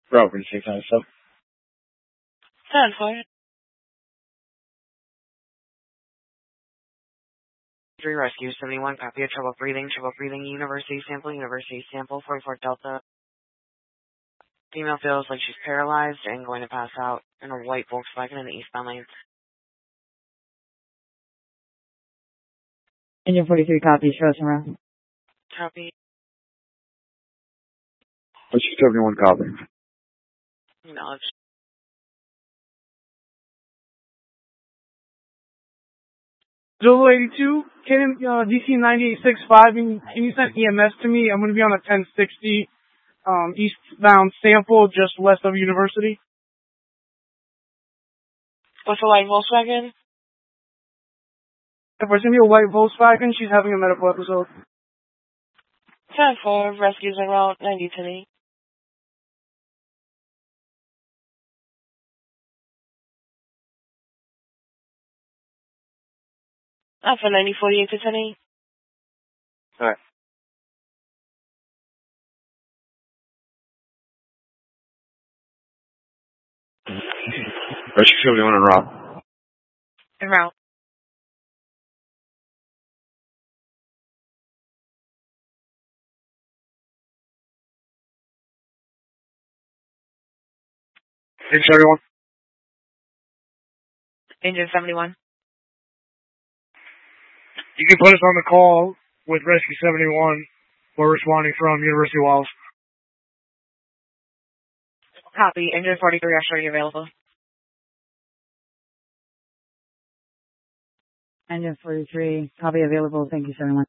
Broken 697. 10-4. 3 Rescue 71, copy of trouble breathing, University sample, 44 Delta. Female feels like she's paralyzed and going to pass out in a white Volkswagen in the eastbound lane. Engine 43, copy, show us around. Copy. Rescue 71, copy. Acknowledge. Zulu 82, Canon DC 9865, can you send EMS to me? I'm going to be on a 1060 eastbound sample just west of University. What's the white Volkswagen? If there's going to be a white Volkswagen, she's having a medical episode. 10-4, rescues en route 90 to me. Alpha 9048 to 10-8. Alright. Rescue 71 en route. En route. Engine 71. Engine 71. You can put us on the call with Rescue 71. We're responding from University of Wallace. Copy. Engine 43 actually available. Engine 43, copy available. Thank you, 71.